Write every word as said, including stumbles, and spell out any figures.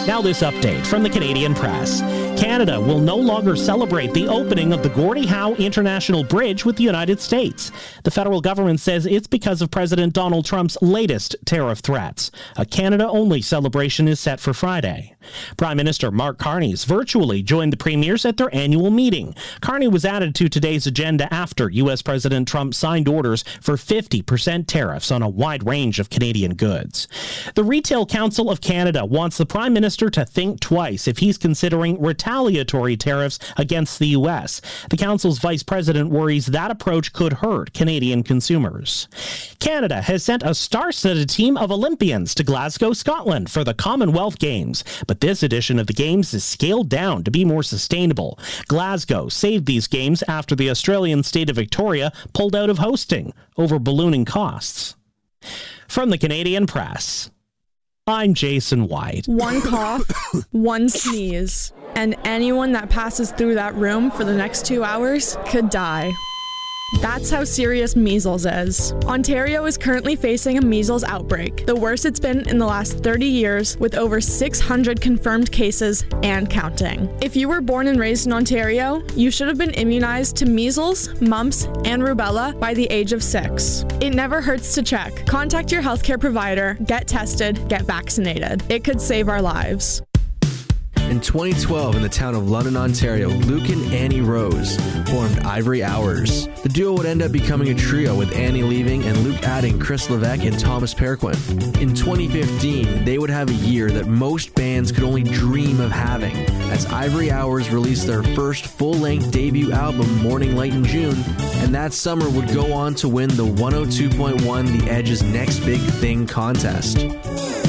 Now this update from the Canadian Press. Canada will no longer celebrate the opening of the Gordie Howe International Bridge with the United States. The federal government says it's because of President Donald Trump's latest tariff threats. A Canada-only celebration is set for Friday. Prime Minister Mark Carney virtually joined the premiers at their annual meeting. Carney was added to today's agenda after U S President Trump signed orders for fifty percent tariffs on a wide range of Canadian goods. The Retail Council of Canada wants the Prime Minister to think twice if he's considering retaliatory tariffs against the U S. The Council's vice president worries that approach could hurt Canadian consumers. Canada has sent a star-studded team of Olympians to Glasgow, Scotland for the Commonwealth Games, but this edition of the Games is scaled down to be more sustainable. Glasgow saved these Games after the Australian state of Victoria pulled out of hosting over ballooning costs. From the Canadian Press, I'm Jason White. One cough, one sneeze, and anyone that passes through that room for the next two hours could die. That's how serious measles is. Ontario is currently facing a measles outbreak, the worst it's been in the last thirty years, with over six hundred confirmed cases and counting. If you were born and raised in Ontario, you should have been immunized to measles, mumps, and rubella by the age of six. It never hurts to check. Contact your healthcare provider, get tested, get vaccinated. It could save our lives. In twenty twelve, in the town of London, Ontario, Luke and Annie Rose formed Ivory Hours. The duo would end up becoming a trio, with Annie leaving and Luke adding Chris Levesque and Thomas Perquin. In twenty fifteen, they would have a year that most bands could only dream of having, as Ivory Hours released their first full-length debut album, Morning Light, in June, and that summer would go on to win the one oh two point one The Edge's Next Big Thing contest.